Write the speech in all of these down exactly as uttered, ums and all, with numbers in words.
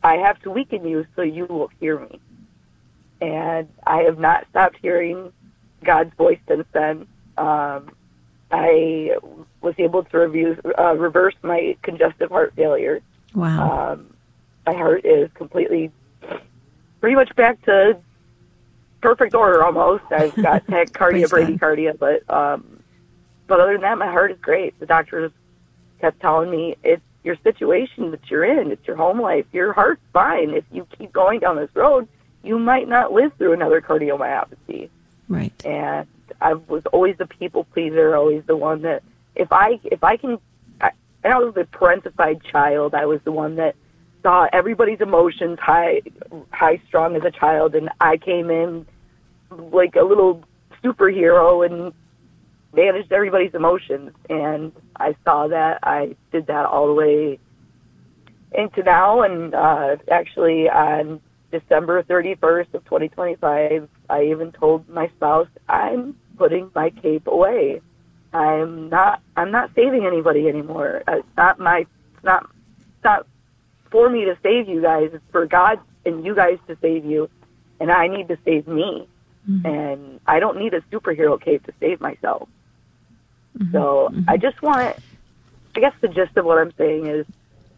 I have to weaken you so you will hear me. And I have not stopped hearing God's voice since then. Um, I was able to review, uh, reverse my congestive heart failure. Wow. Um, my heart is completely, pretty much back to perfect order almost. I've got tachycardia, bradycardia, but um, but other than that, my heart is great. The doctors kept telling me, it's your situation that you're in, it's your home life, your heart's fine. If you keep going down this road, you might not live through another cardiomyopathy. Right. And I was always the people pleaser, always the one that, if I if I can, I, and I was the parentified child, I was the one that saw everybody's emotions high, high strung as a child, and I came in like a little superhero and managed everybody's emotions. And I saw that. I did that all the way into now, and uh, actually on December thirty-first of twenty twenty-five, I even told my spouse, I'm putting my cape away. I'm not. I'm not saving anybody anymore. It's not my. It's not. It's not for me to save you guys. It's for God and you guys to save you, and I need to save me. Mm-hmm. And I don't need a superhero cape to save myself. Mm-hmm. So mm-hmm. I just want. I guess the gist of what I'm saying is,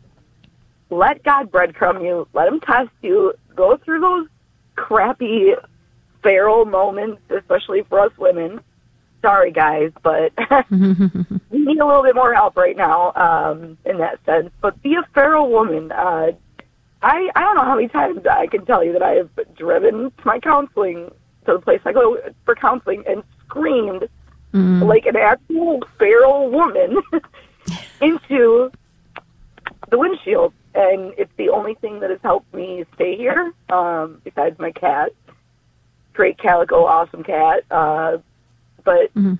let God breadcrumb you. Let Him test you. Go through those crappy feral moments, especially for us women. Sorry, guys, but we need a little bit more help right now um, in that sense. But be a feral woman. Uh, I I don't know how many times I can tell you that I have driven to my counseling, to the place I go for counseling, and screamed mm. like an actual feral woman into the windshield. And it's the only thing that has helped me stay here, um, besides my cat. Great calico, awesome cat. Uh, but mm-hmm.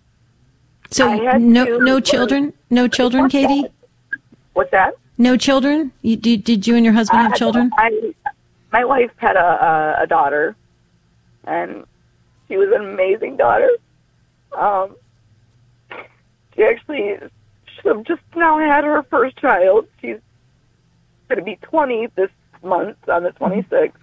So no no children? No children, Katie? What's that? No children? You, did, did you and your husband have uh, children? I, my wife had a, a, a daughter, and she was an amazing daughter. Um, she actually should have just now had her first child. She's going to be twenty this month on the twenty-sixth,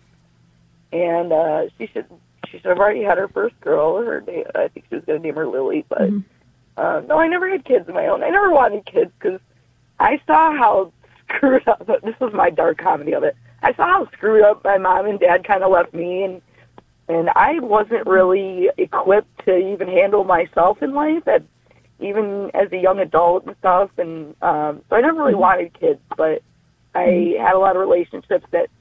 and uh, she should she should have already had her first girl. Her name, I think she was going to name her Lily, but mm-hmm. uh, no, I never had kids of my own. I never wanted kids because I saw how screwed up. This was my dark comedy of it. I saw how screwed up my mom and dad kind of left me, and and I wasn't really equipped to even handle myself in life, at, even as a young adult and stuff. And um, so I never really wanted kids, but I had a lot of relationships that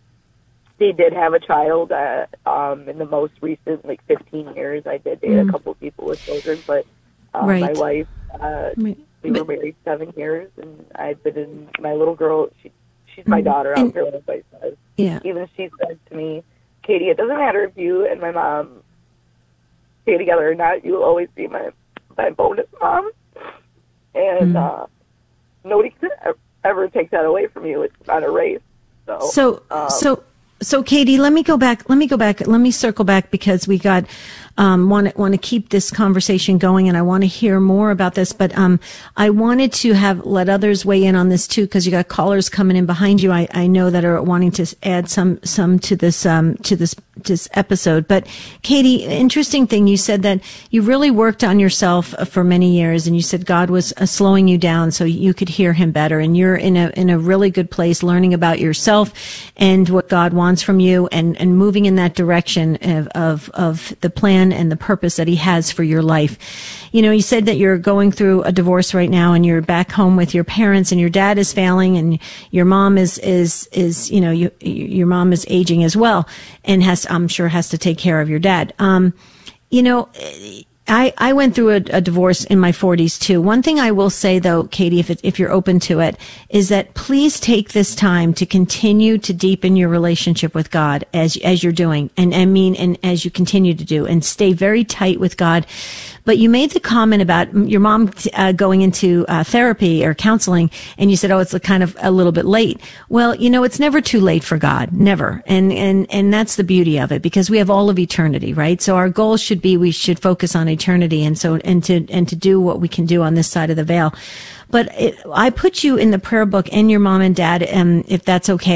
they did have a child. Uh, um, in the most recent, like fifteen years, I did date mm. a couple people with children, but uh, right. my wife, uh, we were married seven years, and I've been in, my little girl, she, she's my daughter, I don't care what anybody says. Yeah. Even she said to me, Katie, it doesn't matter if you and my mom stay together or not, you will always be my, my bonus mom. And mm. uh, nobody can ever, ever take that away from you. It's not a race. So, so, um, so, so Katie, let me go back. Let me go back. Let me circle back because we got, um, want to, want to keep this conversation going, and I want to hear more about this, but, um, I wanted to have, let others weigh in on this too, because you got callers coming in behind you. I, I know that are wanting to add some, some to this, um, to this, this episode. But Katie, interesting thing, you said that you really worked on yourself for many years, and you said God was uh, slowing you down so you could hear Him better, and you're in a, in a really good place learning about yourself and what God wants from you, and, and moving in that direction of, of, of the plan and the purpose that He has for your life. You know, you said that you're going through a divorce right now, and you're back home with your parents, and your dad is failing, and your mom is, is, is, you know, you, your mom is aging as well, and has, I'm sure has to take care of your dad. Um, you know, I, I went through a, a divorce in my forties too. One thing I will say though, Katie, if it, if you're open to it, is that please take this time to continue to deepen your relationship with God as, as you're doing. And I mean, and as you continue to do, and stay very tight with God. But you made the comment about your mom uh, going into uh, therapy or counseling, and you said, "Oh, it's a kind of a little bit late." Well, you know, it's never too late for God, never, and and and that's the beauty of it, because we have all of eternity, right? So our goal should be we should focus on eternity, and so and to and to do what we can do on this side of the veil. But it, I put you in the prayer book and your mom and dad, um, if that's okay.